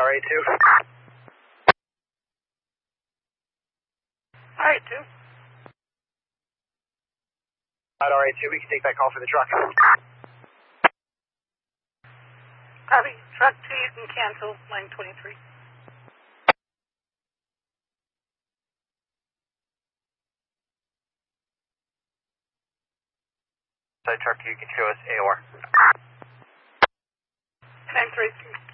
RA2. RA2. RA2, we can take that call for the truck. Copy. Truck 2, you can cancel line 23. So truck 2, you can show us AOR. 933.